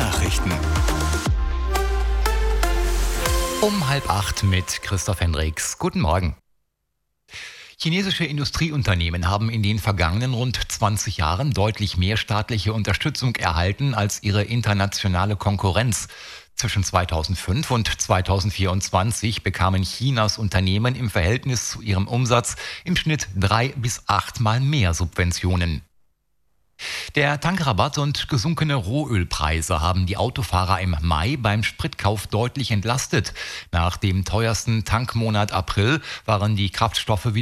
Nachrichten. Um 7:30 mit Christoph Hendricks. Guten Morgen. Chinesische Industrieunternehmen haben in den vergangenen rund 20 Jahren deutlich mehr staatliche Unterstützung erhalten als ihre internationale Konkurrenz. Zwischen 2005 und 2024 bekamen Chinas Unternehmen im Verhältnis zu ihrem Umsatz im Schnitt 3 bis 8 Mal mehr Subventionen. Der Tankrabatt und gesunkene Rohölpreise haben die Autofahrer im Mai beim Spritkauf deutlich entlastet. Nach dem teuersten Tankmonat April waren die Kraftstoffe